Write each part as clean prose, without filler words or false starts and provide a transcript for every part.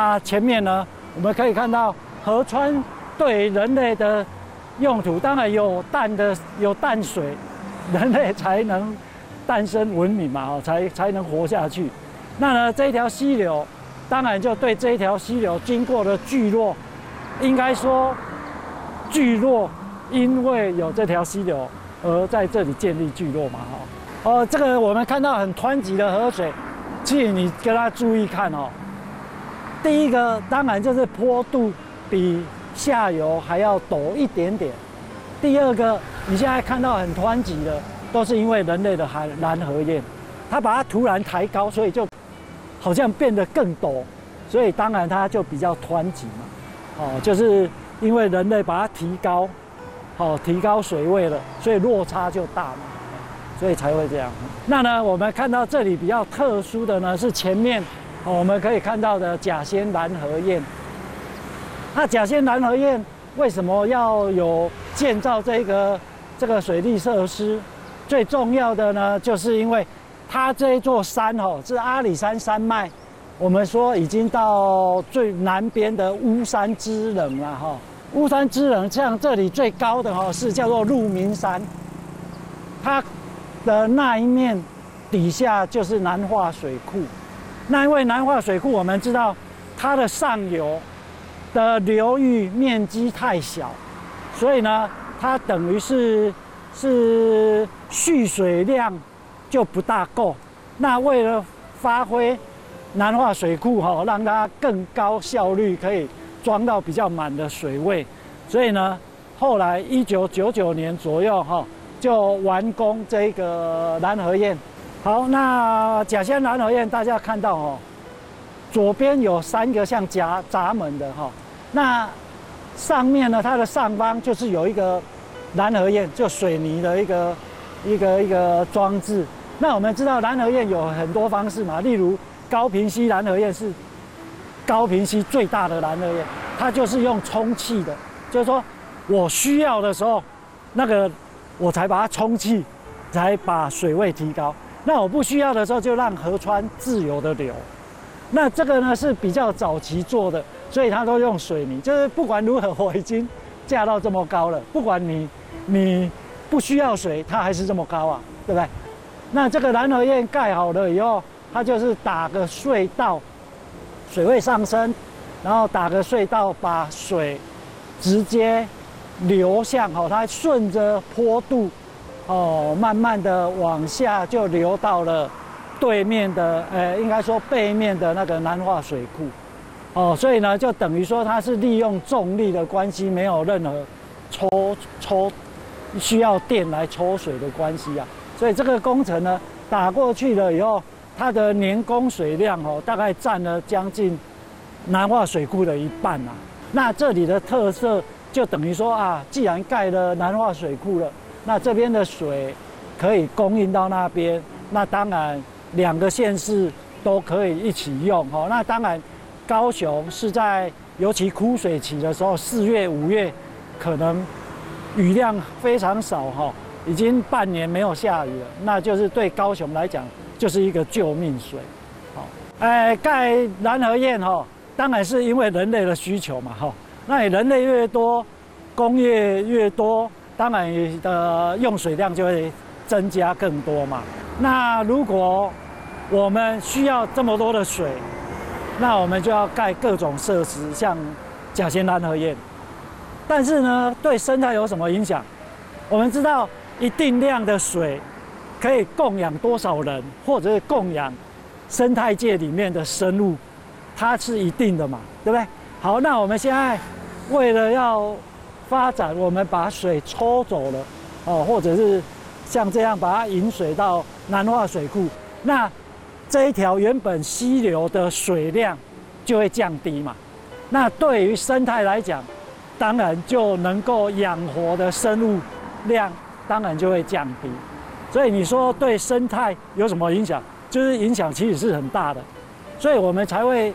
那前面呢，我们可以看到河川对人类的用途，当然有淡水，人类才能诞生文明嘛，才能活下去。那呢，这一条溪流，当然就对这一条溪流经过的聚落，应该说聚落因为有这条溪流而在这里建立聚落嘛，这个我们看到很湍急的河水，其实你跟它注意看哦，第一个当然就是坡度比下游还要陡一点点。第二个，你现在看到很湍急的，都是因为人类的拦河堰，它把它突然抬高，所以就好像变得更陡，所以当然它就比较湍急嘛。就是因为人类把它提高，提高水位了，所以落差就大嘛，所以才会这样。那呢，我们看到这里比较特殊的呢是前面我们可以看到的甲仙拦河堰。那甲仙拦河堰为什么要有建造这个水利设施？最重要的呢，就是因为它这一座山是阿里山山脉，我们说已经到最南边的乌山支棱了乌山支棱，像这里最高的是叫做鹿鸣山，它的那一面底下就是南化水库。那因为南化水库我们知道它的上游的流域面积太小，所以呢，它等于是蓄水量就不大够。那为了发挥南化水库让它更高效率，可以装到比较满的水位，所以呢，后来1999年左右就完工这个拦河堰。好，那甲仙拦河堰大家看到左边有3个像闸门的那上面呢，它的上方就是有一个拦河堰，就水泥的一个装置。那我们知道拦河堰有很多方式嘛，例如高屏溪拦河堰是高屏溪最大的拦河堰，它就是用充气的，就是说我需要的时候，那个我才把它充气，才把水位提高。那我不需要的时候，就让河川自由的流。那这个呢是比较早期做的，所以它都用水泥。就是不管如何，我已经架到这么高了，不管你不需要水，它还是这么高啊，对不对？那这个拦河堰盖好了以后，它就是打个隧道，水位上升，然后打个隧道，把水直接流向它顺着坡度慢慢的往下就流到了对面的应该说背面的那个南化水库所以呢就等于说它是利用重力的关系，没有任何抽需要电来抽水的关系啊。所以这个工程呢打过去了以后，它的年供水量大概占了将近南化水库的一半啊。那这里的特色就等于说既然盖了南化水库了，那这边的水可以供应到那边，那当然2个县市都可以一起用那当然高雄是在尤其枯水期的时候，4月、5月可能雨量非常少已经半年没有下雨了，那就是对高雄来讲就是一个救命水。盖拦河堰当然是因为人类的需求嘛那你人类越多，工业越多，当然你的用水量就会增加更多嘛。那如果我们需要这么多的水，那我们就要盖各种设施，像甲仙拦河堰。但是呢，对生态有什么影响？我们知道一定量的水可以供养多少人，或者是供养生态界里面的生物，它是一定的嘛，对不对？好，那我们现在为了要发展，我们把水抽走了或者是像这样把它引水到南化水库，那这一条原本溪流的水量就会降低嘛。那对于生态来讲，当然就能够养活的生物量当然就会降低。所以你说对生态有什么影响？就是影响其实是很大的。所以我们才会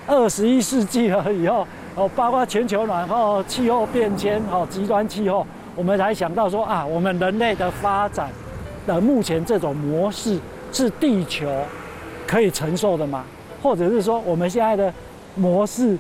21世纪了以后包括全球暖化、气候变迁极端气候，我们才想到说我们人类的发展的目前这种模式是地球可以承受的吗？或者是说我们现在的模式